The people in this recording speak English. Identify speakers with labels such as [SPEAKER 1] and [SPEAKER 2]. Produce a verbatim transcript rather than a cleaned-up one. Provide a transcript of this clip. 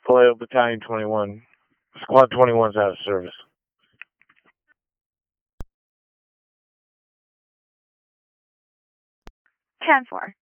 [SPEAKER 1] Vallejo Battalion twenty-one. Squad twenty-one's out of service.
[SPEAKER 2] ten four.